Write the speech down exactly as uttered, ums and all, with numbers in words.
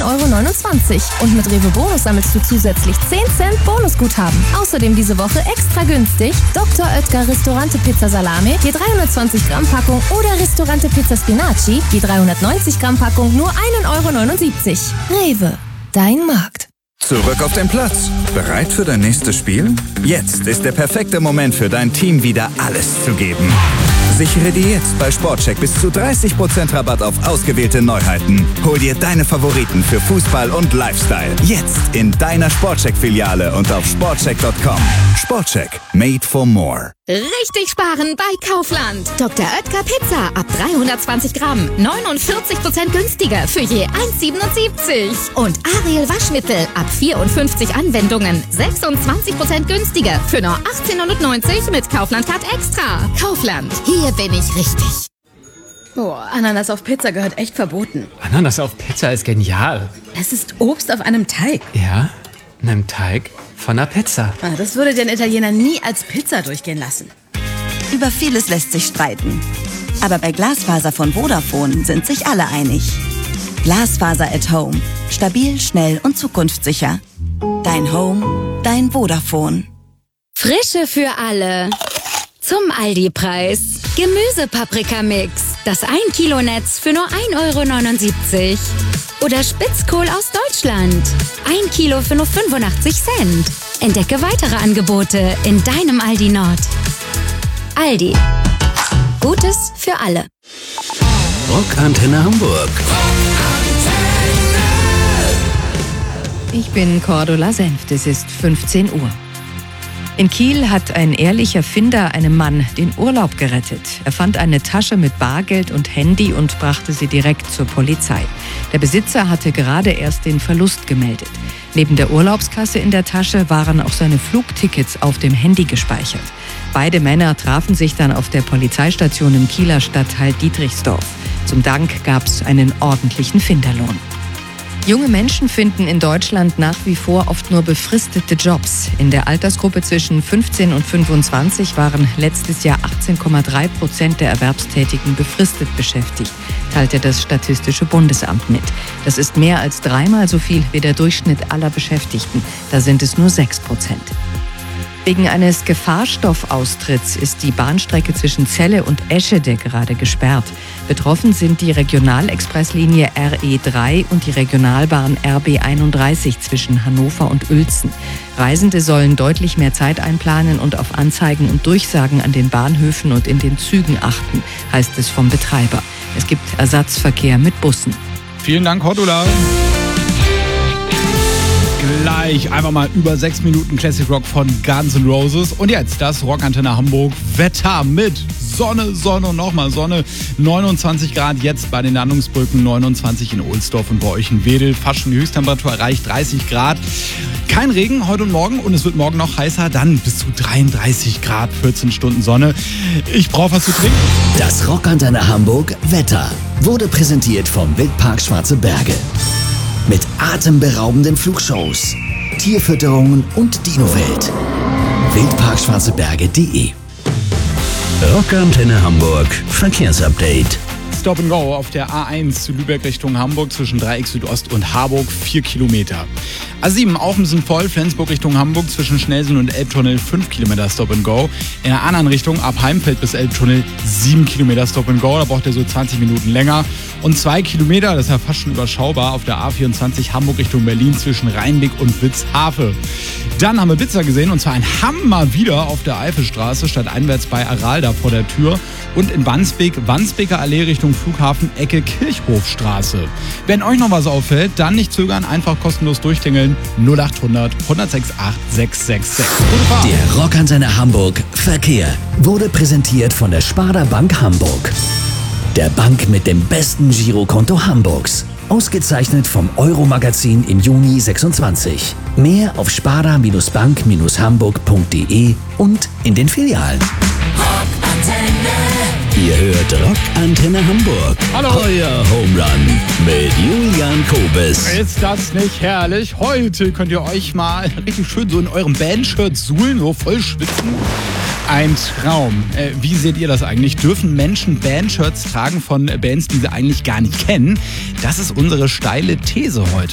Euro neunundzwanzig. Und mit Rewe Bonus sammelst du zusätzlich zehn Cent Bonusguthaben. Außerdem diese Woche extra günstig Doktor Oetker Ristorante Pizza Salame, je dreihundertzwanzig Gramm Packung oder Ristorante Pizza Spinaci, je dreihundertneunzig Gramm Packung nur ein Euro neunundsiebzig. Rewe, dein Markt. Zurück auf den Platz. Bereit für dein nächstes Spiel? Jetzt ist der perfekte Moment für dein Team, wieder alles zu geben. Sichere dir jetzt bei Sportcheck bis zu dreißig Prozent Rabatt auf ausgewählte Neuheiten. Hol dir deine Favoriten für Fußball und Lifestyle. Jetzt in deiner Sportcheck-Filiale und auf sportcheck Punkt com. Sportcheck. Made for more. Richtig sparen bei Kaufland. Doktor Oetker Pizza ab dreihundertzwanzig Gramm. neunundvierzig Prozent günstiger für je eins Euro siebenundsiebzig. Und Ariel Waschmittel ab vierundfünfzig Anwendungen. sechsundzwanzig Prozent günstiger für nur achtzehn Euro neunzig mit Kaufland Card Extra. Kaufland. Hier bin ich richtig. Oh, Ananas auf Pizza gehört echt verboten. Ananas auf Pizza ist genial. Es ist Obst auf einem Teig. Ja, einem Teig von einer Pizza. Ah, das würde den Italiener nie als Pizza durchgehen lassen. Über vieles lässt sich streiten. Aber bei Glasfaser von Vodafone sind sich alle einig. Glasfaser at Home. Stabil, schnell und zukunftssicher. Dein Home, dein Vodafone. Frische für alle. Zum Aldi-Preis. Gemüsepaprika-Mix. Das ein Kilo Netz für nur ein Euro neunundsiebzig. Oder Spitzkohl aus Deutschland. ein Kilo für nur fünfundachtzig Cent. Entdecke weitere Angebote in deinem Aldi Nord. Aldi. Gutes für alle. Rockantenne Hamburg. Ich bin Cordula Senft, es ist fünfzehn Uhr. In Kiel hat ein ehrlicher Finder einem Mann den Urlaub gerettet. Er fand eine Tasche mit Bargeld und Handy und brachte sie direkt zur Polizei. Der Besitzer hatte gerade erst den Verlust gemeldet. Neben der Urlaubskasse in der Tasche waren auch seine Flugtickets auf dem Handy gespeichert. Beide Männer trafen sich dann auf der Polizeistation im Kieler Stadtteil Dietrichsdorf. Zum Dank gab es einen ordentlichen Finderlohn. Junge Menschen finden in Deutschland nach wie vor oft nur befristete Jobs. In der Altersgruppe zwischen fünfzehn und fünfundzwanzig waren letztes Jahr achtzehn Komma drei Prozent der Erwerbstätigen befristet beschäftigt, teilte das Statistische Bundesamt mit. Das ist mehr als dreimal so viel wie der Durchschnitt aller Beschäftigten. Da sind es nur sechs Prozent. Wegen eines Gefahrstoffaustritts ist die Bahnstrecke zwischen Celle und Eschede gerade gesperrt. Betroffen sind die Regionalexpresslinie R E drei und die Regionalbahn R B einunddreißig zwischen Hannover und Uelzen. Reisende sollen deutlich mehr Zeit einplanen und auf Anzeigen und Durchsagen an den Bahnhöfen und in den Zügen achten, heißt es vom Betreiber. Es gibt Ersatzverkehr mit Bussen. Vielen Dank, Cordula. Gleich einfach mal über sechs Minuten Classic Rock von Guns N' Roses. Und jetzt das Rockantenne Hamburg Wetter mit Sonne, Sonne und nochmal Sonne. neunundzwanzig Grad jetzt bei den Landungsbrücken, neunundzwanzig in Ohlsdorf und bei euch in Wedel. Fast schon die Höchsttemperatur erreicht dreißig Grad. Kein Regen heute und morgen und es wird morgen noch heißer, dann bis zu dreiunddreißig Grad, vierzehn Stunden Sonne. Ich brauche was zu trinken. Das Rockantenne Hamburg Wetter wurde präsentiert vom Wildpark Schwarze Berge. Mit atemberaubenden Flugshows, Tierfütterungen und Dinowelt. wildpark schwarze berge punkt de. Rockantenne Hamburg Verkehrsupdate. Stop and Go auf der A eins zu Lübeck Richtung Hamburg zwischen Dreieck Südost und Harburg, vier Kilometer. A sieben auch ein bisschen voll, Flensburg Richtung Hamburg zwischen Schnellsen und Elbtunnel, fünf Kilometer Stop and Go. In der anderen Richtung ab Heimfeld bis Elbtunnel, sieben Kilometer Stop and Go, da braucht ihr so zwanzig Minuten länger. Und zwei Kilometer, das ist ja fast schon überschaubar, auf der A vierundzwanzig Hamburg Richtung Berlin zwischen Rheinbeck und Witzhafe. Dann haben wir Blitzer gesehen und zwar ein Hammer wieder auf der Eifelstraße, statt einwärts bei Aral da vor der Tür. Und in Wandsbek, Wandsbeker Allee Richtung Flughafen, Ecke Kirchhofstraße. Wenn euch noch was auffällt, dann nicht zögern, einfach kostenlos durchklingeln. null acht hundert, hundertsechsundachtzig, sechshundertsechsundsechzig. Gute Fahrt. Der Rockantenne Hamburg Verkehr wurde präsentiert von der Sparda Bank Hamburg. Der Bank mit dem besten Girokonto Hamburgs. Ausgezeichnet vom Euro-Magazin im Juni sechsundzwanzig. Mehr auf sparda Bank Hamburg punkt de und in den Filialen. Ihr hört Rockantenne Hamburg. Hallo. Euer Home Run mit Julian Kobes. Ist das nicht herrlich? Heute könnt ihr euch mal richtig schön so in eurem Bandshirt suhlen, so voll schwitzen. Ein Traum. Äh, wie seht ihr das eigentlich? Dürfen Menschen Bandshirts tragen von Bands, die sie eigentlich gar nicht kennen? Das ist unsere steile These heute.